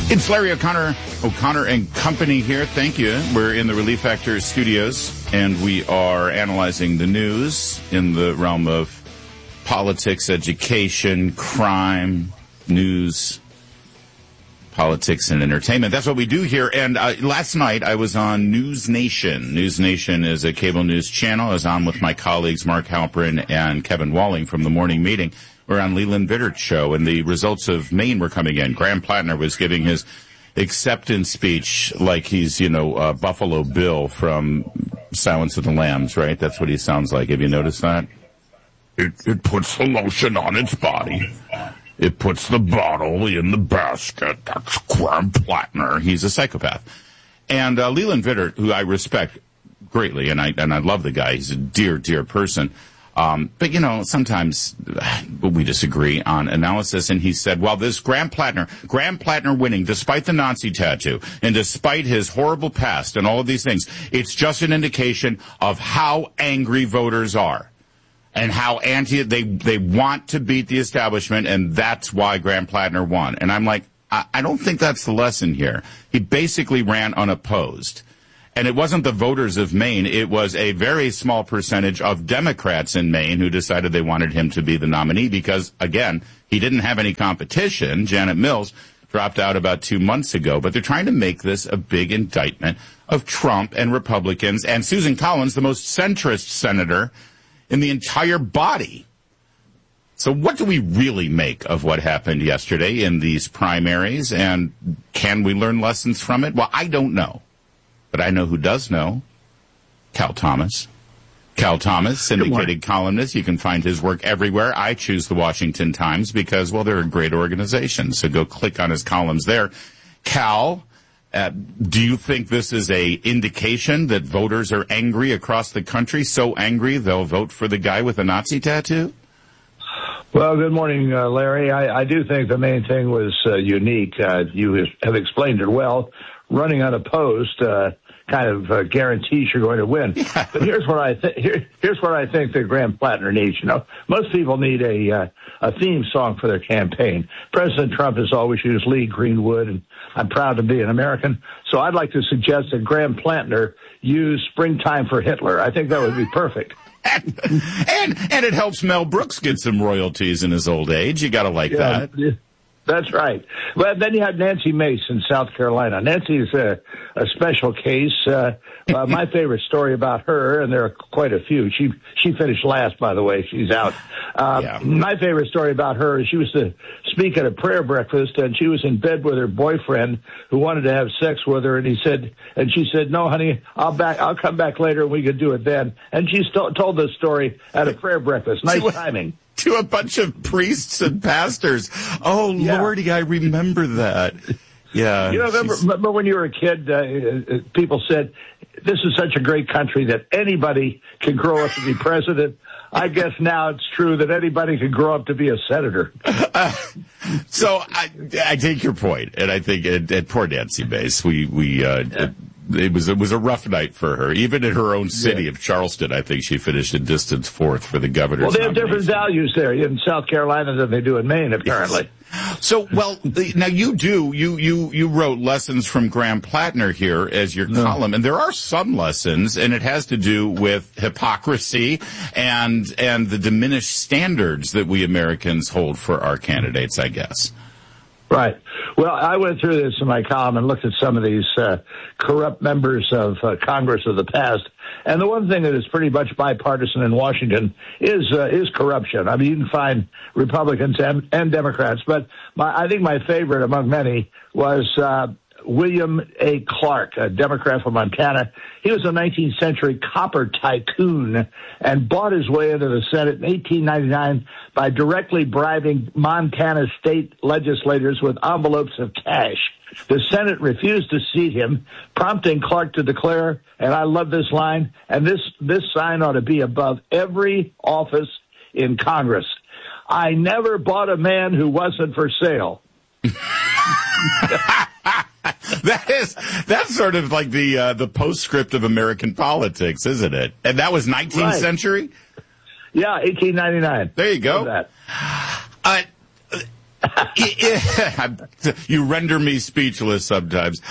It's Larry O'Connor and Company here. Thank you. We're in the Relief Factor studios, and we are analyzing the news in the realm of politics, education, crime, news, politics, and entertainment. That's what we do here. And last night I was on News Nation. News Nation is a cable news channel. I was on with my colleagues Mark Halperin and Kevin Walling from the morning meeting. We're on Leland Vitter's show, and the results of Maine were coming in. Graham Plattner was giving his acceptance speech like he's, Buffalo Bill from Silence of the Lambs, right? That's what he sounds like. Have you noticed that? It puts the lotion on its body. It puts the bottle in the basket. That's Graham Plattner. He's a psychopath. And Leland Vittert, who I respect greatly, and I love the guy. He's a dear, dear person. But, sometimes we disagree on analysis. And he said, well, this Graham Plattner winning, despite the Nazi tattoo and despite his horrible past and all of these things, it's just an indication of how angry voters are and how they want to beat the establishment. And that's why Graham Plattner won. And I'm like, I don't think that's the lesson here. He basically ran unopposed. And it wasn't the voters of Maine. It was a very small percentage of Democrats in Maine who decided they wanted him to be the nominee because, again, he didn't have any competition. Janet Mills dropped out about 2 months ago. But they're trying to make this a big indictment of Trump and Republicans and Susan Collins, the most centrist senator in the entire body. So what do we really make of what happened yesterday in these primaries? And can we learn lessons from it? Well, I don't know. But I know who does know. Cal Thomas. Cal Thomas, syndicated columnist. You can find his work everywhere. I choose the Washington Times because, well, they're a great organization. So go click on his columns there. Cal, do you think this is a indication that voters are angry across the country? So angry they'll vote for the guy with a Nazi tattoo? Well, good morning, Larry. I do think the main thing was unique. You have explained it well. Running unopposed kind of guarantees you're going to win. Yeah. But here's what I think that Graham Plattner needs. Most people need a theme song for their campaign. President Trump has always used Lee Greenwood, and I'm proud to be an American. So I'd like to suggest that Graham Plattner use "Springtime for Hitler." I think that would be perfect. And it helps Mel Brooks get some royalties in his old age. You got to like that. That's right. Well, then you have Nancy Mace in South Carolina. Nancy is a special case. My favorite story about her, and there are quite a few. She finished last, by the way. She's out. My favorite story about her is she was to speak at a prayer breakfast, and she was in bed with her boyfriend who wanted to have sex with her, and she said, "No, honey, I'll come back later, and we could do it then." And she told this story at a prayer breakfast. Nice timing. To a bunch of priests and pastors. Oh, yeah. Lordy, I remember that. Yeah. Remember when you were a kid, people said, this is such a great country that anybody can grow up to be president. I guess now it's true that anybody can grow up to be a senator. So I take your point, and I think at poor Nancy Mace, it was a rough night for her. Even in her own city of Charleston, I think she finished in distance fourth for the governor's Well, they have different values there in South Carolina than they do in Maine, apparently. Yes. So, now you wrote lessons from Graham Plattner here as your column, and there are some lessons, and it has to do with hypocrisy and the diminished standards that we Americans hold for our candidates, I guess. Right. Well, I went through this in my column and looked at some of these corrupt members of Congress of the past. And the one thing that is pretty much bipartisan in Washington is corruption. I mean, you can find Republicans and Democrats, but I think my favorite among many was William A. Clark, a Democrat from Montana. He was a 19th century copper tycoon and bought his way into the Senate in 1899 by directly bribing Montana state legislators with envelopes of cash. The Senate refused to seat him, prompting Clark to declare, and I love this line, and this sign ought to be above every office in Congress: I never bought a man who wasn't for sale. That's sort of like the postscript of American politics, isn't it? And that was 19th century? Yeah, 1899. There you go. You render me speechless sometimes.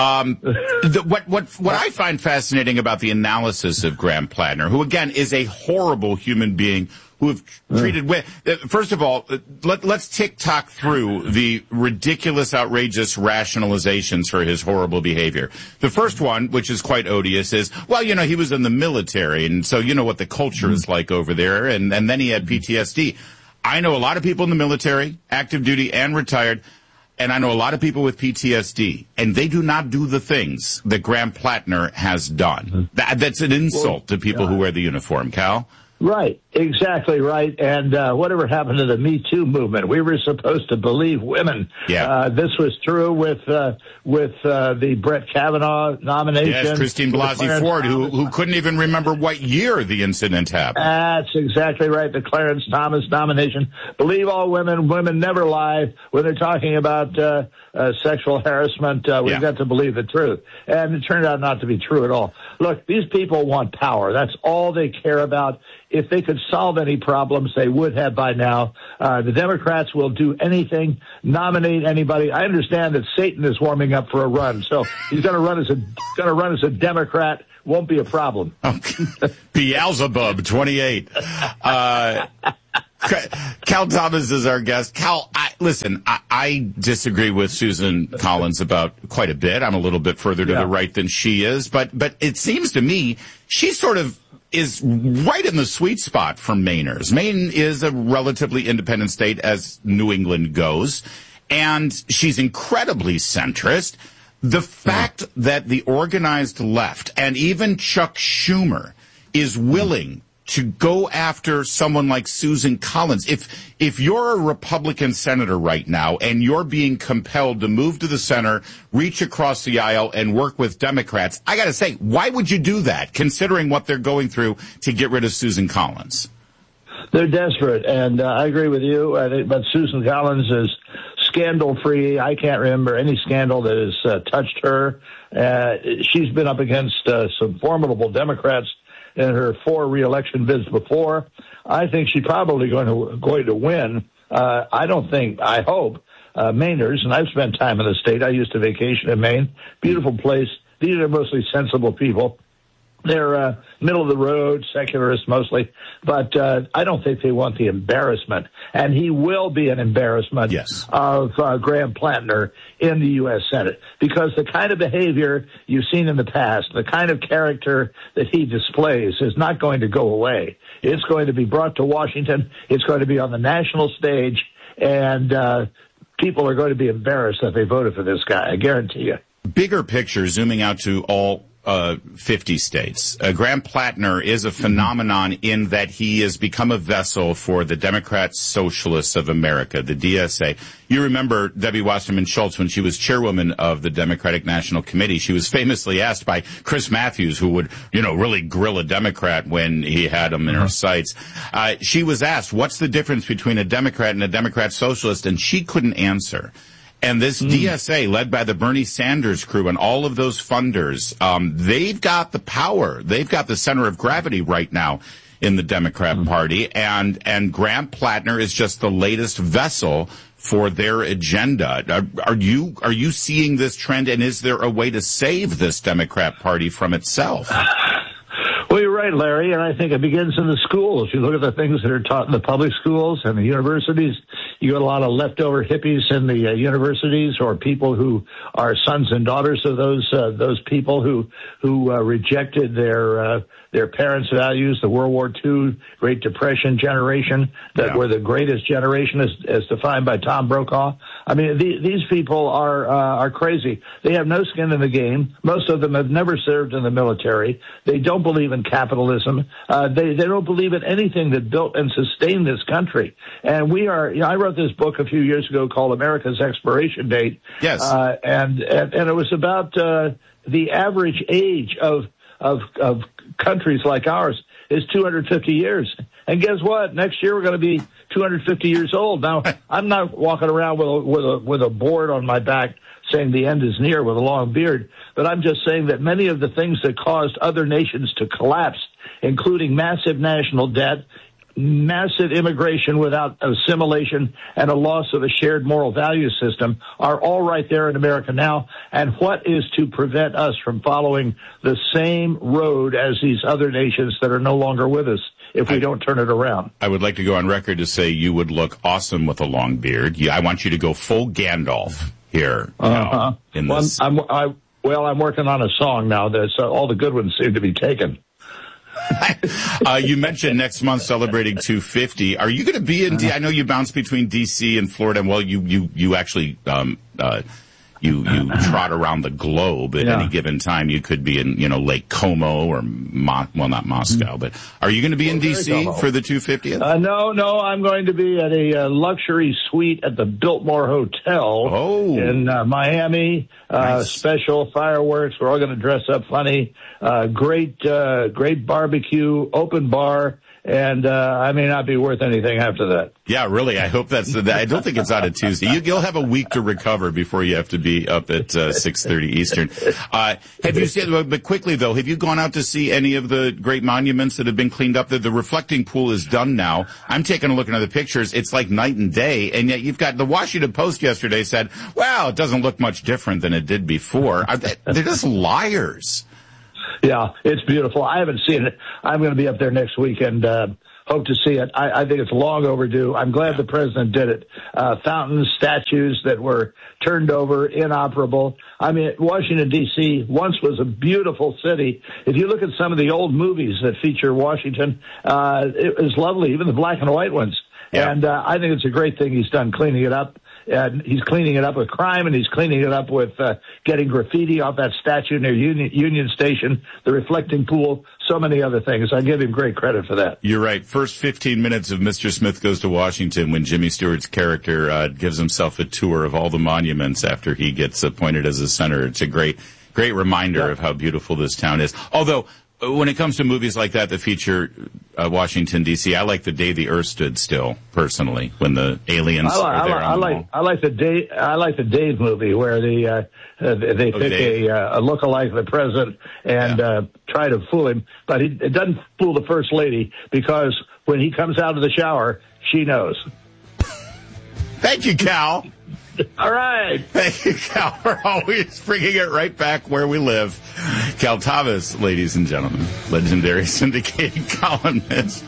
What I find fascinating about the analysis of Graham Plattner, who again is a horrible human being, who have treated first of all, let's tick-tock through the ridiculous, outrageous rationalizations for his horrible behavior. The first one, which is quite odious, is, well, he was in the military, and so you know what the culture is like over there, and then he had PTSD. I know a lot of people in the military, active duty and retired, and I know a lot of people with PTSD, and they do not do the things that Graham Plattner has done. That's an insult to people who wear the uniform, Cal. Right, exactly right. And whatever happened to the Me Too movement? We were supposed to believe women. Yeah. This was true with the Brett Kavanaugh nomination. Yes, Christine Blasey Ford, who couldn't even remember what year the incident happened. That's exactly right. The Clarence Thomas nomination. Believe all women. Women never lie when they're talking about sexual harassment. We've got to believe the truth. And it turned out not to be true at all. Look, these people want power. That's all they care about. If they could solve any problems, they would have by now. The Democrats will do anything, nominate anybody. I understand that Satan is warming up for a run, so he's going to run as a Democrat. Won't be a problem. Beelzebub, 28. Cal Thomas is our guest. Cal, I disagree with Susan Collins about quite a bit. I'm a little bit further to the right than she is, but it seems to me she sort of is right in the sweet spot for Mainers. Maine is a relatively independent state as New England goes, and she's incredibly centrist. The fact that the organized left and even Chuck Schumer is willing to go after someone like Susan Collins. If you're a Republican senator right now and you're being compelled to move to the center, reach across the aisle, and work with Democrats, I got to say, why would you do that, considering what they're going through to get rid of Susan Collins? They're desperate, and I agree with you. I think, but Susan Collins is scandal-free. I can't remember any scandal that has touched her. She's been up against some formidable Democrats in her 4 re-election bids before. I think she's probably going to win. I hope Mainers, and I've spent time in the state. I used to vacation in Maine. Beautiful place. These are mostly sensible people. They're middle of the road, secularists mostly, but I don't think they want the embarrassment, and he will be an embarrassment of Graham Plattner in the U.S. Senate, because the kind of behavior you've seen in the past, the kind of character that he displays is not going to go away. It's going to be brought to Washington. It's going to be on the national stage, and people are going to be embarrassed that they voted for this guy, I guarantee you. Bigger picture, zooming out to all 50 states. Graham Plattner is a phenomenon in that he has become a vessel for the Democrat Socialists of America, the DSA. You remember Debbie Wasserman Schultz when she was chairwoman of the Democratic National Committee. She was famously asked by Chris Matthews, who would, really grill a Democrat when he had him in her sights. She was asked, what's the difference between a Democrat and a Democrat Socialist? And she couldn't answer. And this DSA, led by the Bernie Sanders crew and all of those funders, they've got the power. They've got the center of gravity right now in the Democrat Party. And Graham Plattner is just the latest vessel for their agenda. Are you seeing this trend? And is there a way to save this Democrat Party from itself? Well, you're right, Larry, and I think it begins in the schools. You look at the things that are taught in the public schools and the universities. You got a lot of leftover hippies in the universities, or people who are sons and daughters of those people who rejected their parents' values, the World War II, Great Depression generation that were the greatest generation as defined by Tom Brokaw. I mean, these people are crazy. They have no skin in the game. Most of them have never served in the military. They don't believe in capitalism. They don't believe in anything that built and sustained this country. And I wrote this book a few years ago called America's Expiration Date. Yes. And it was about the average age of countries like ours is 250 years. And guess what? Next year we're going to be 250 years old. Now, I'm not walking around with a board on my back saying the end is near with a long beard, but I'm just saying that many of the things that caused other nations to collapse, including massive national debt, massive immigration without assimilation and a loss of a shared moral value system are all right there in America now. And what is to prevent us from following the same road as these other nations that are no longer with us if we don't turn it around? I would like to go on record to say you would look awesome with a long beard. I want you to go full Gandalf here. In this. I'm working on a song now. All the good ones seem to be taken. You mentioned next month celebrating 250. Are you going to be in? I know you bounce between D.C. and Florida. Well, you actually you trot around the globe at any given time. You could be in Lake Como or not Moscow, but are you going to be in D.C. for the 250th? No, I'm going to be at a luxury suite at the Biltmore Hotel in Miami. Nice. Special fireworks. We're all going to dress up funny. Great barbecue, open bar. And I may not be worth anything after that. Yeah, really. I hope that's. I don't think it's out of Tuesday. You'll have a week to recover before you have to be up at 6:30 Eastern. Have you seen? But quickly though, have you gone out to see any of the great monuments that have been cleaned up? The reflecting pool is done now. I'm taking a look at the pictures. It's like night and day. And yet you've got the Washington Post yesterday said, "Well, it doesn't look much different than it did before." They're just liars. Yeah, it's beautiful. I haven't seen it. I'm going to be up there next week and hope to see it. I think it's long overdue. I'm glad the president did it. Fountains, statues that were turned over, inoperable. I mean, Washington, D.C. once was a beautiful city. If you look at some of the old movies that feature Washington, it was lovely, even the black and white ones. Yeah. And I think it's a great thing he's done cleaning it up. He's cleaning it up with crime, and he's cleaning it up with getting graffiti off that statue near Union Station, the reflecting pool, so many other things. I give him great credit for that. You're right. First 15 minutes of Mr. Smith Goes to Washington when Jimmy Stewart's character gives himself a tour of all the monuments after he gets appointed as a senator. It's a great reminder of how beautiful this town is. Although, when it comes to movies like that feature Washington, D.C., I like The Day the Earth Stood Still, personally, when the aliens are there on the mall. I like the Dave movie where they pick a lookalike of the president and try to fool him, but it doesn't fool the first lady because when he comes out of the shower, she knows. Thank you, Cal. All right. Thank you, Cal, for always bringing it right back where we live. Cal Thomas, ladies and gentlemen, legendary syndicated columnist.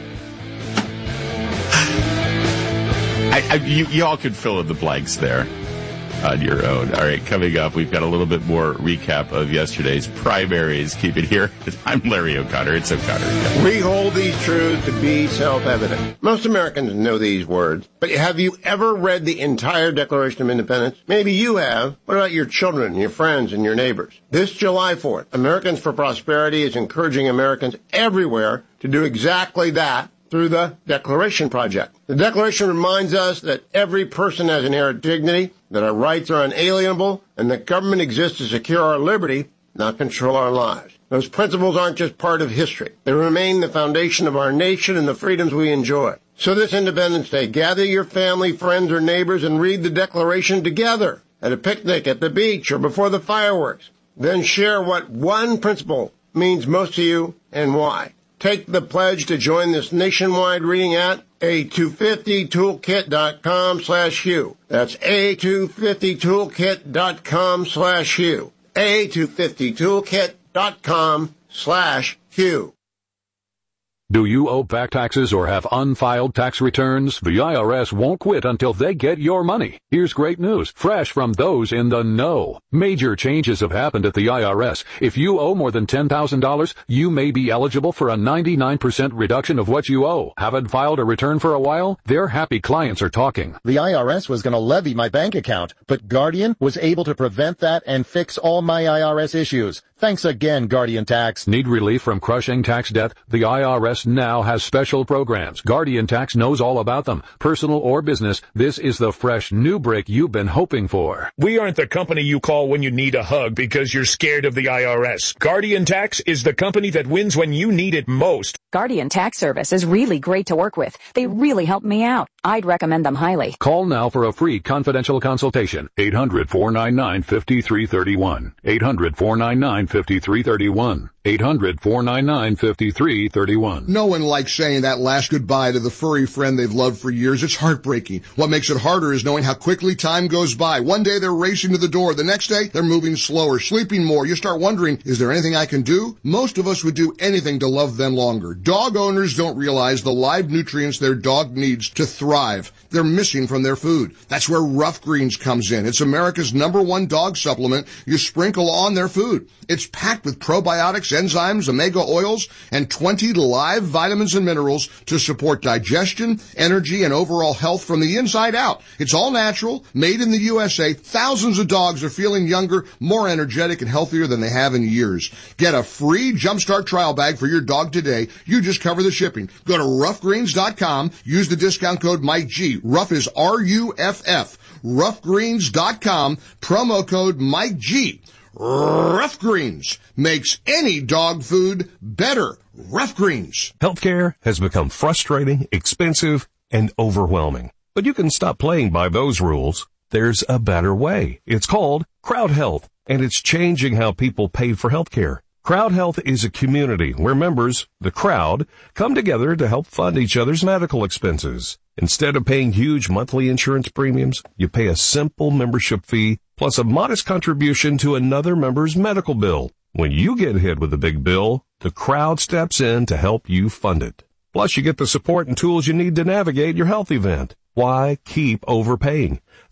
You all could fill in the blanks there on your own. All right, coming up, we've got a little bit more recap of yesterday's primaries. Keep it here. I'm Larry O'Connor. It's O'Connor. We hold these truths to be self-evident. Most Americans know these words, but have you ever read the entire Declaration of Independence? Maybe you have. What about your children, your friends, and your neighbors? This July 4th, Americans for Prosperity is encouraging Americans everywhere to do exactly that through the Declaration Project. The Declaration reminds us that every person has inherent dignity, that our rights are unalienable, and that government exists to secure our liberty, not control our lives. Those principles aren't just part of history. They remain the foundation of our nation and the freedoms we enjoy. So this Independence Day, gather your family, friends, or neighbors and read the Declaration together at a picnic, at the beach, or before the fireworks. Then share what one principle means most to you and why. Take the pledge to join this nationwide reading at A250toolkit.com/Hugh. That's A250toolkit.com/Hugh. A250toolkit.com/Hugh. Do you owe back taxes or have unfiled tax returns? The IRS won't quit until they get your money. Here's great news, fresh from those in the know. Major changes have happened at the IRS. If you owe more than $10,000, you may be eligible for a 99% reduction of what you owe. Haven't filed a return for a while? Their happy clients are talking. The IRS was going to levy my bank account, but Guardian was able to prevent that and fix all my IRS issues. Thanks again, Guardian Tax. Need relief from crushing tax debt? The IRS now has special programs. Guardian Tax knows all about them. Personal or business, this is the fresh new break you've been hoping for. We aren't the company you call when you need a hug because you're scared of the IRS. Guardian Tax is the company that wins when you need it most. Guardian Tax Service is really great to work with. They really helped me out. I'd recommend them highly. Call now for a free confidential consultation. 800-499-5331. 800-499-5331. 800-499-5331. No one likes saying that last goodbye to the furry friend they've loved for years. It's heartbreaking. What makes it harder is knowing how quickly time goes by. One day they're racing to the door. The next day they're moving slower, sleeping more. You start wondering, is there anything I can do? Most of us would do anything to love them longer. Dog owners don't realize the live nutrients their dog needs to thrive. They're missing from their food. That's where Rough Greens comes in. It's America's #1 dog supplement you sprinkle on their food. It's packed with probiotics, enzymes, omega oils, and 20 live vitamins and minerals to support digestion, energy, and overall health from the inside out. It's all natural, made in the USA. Thousands of dogs are feeling younger, more energetic, and healthier than they have in years. Get a free Jumpstart trial bag for your dog today. You just cover the shipping. Go to roughgreens.com. Use the discount code MikeG. Rough is R-U-F-F. Roughgreens.com. Promo code MikeG. Rough Greens makes any dog food better. Rough Greens. Healthcare has become frustrating, expensive, and overwhelming. But you can stop playing by those rules. There's a better way. It's called Crowd Health, and it's changing how people pay for healthcare. Crowd Health is a community where members, the crowd, come together to help fund each other's medical expenses. Instead of paying huge monthly insurance premiums, you pay a simple membership fee plus a modest contribution to another member's medical bill. When you get hit with a big bill, the crowd steps in to help you fund it. Plus, you get the support and tools you need to navigate your health event. Why keep overpaying?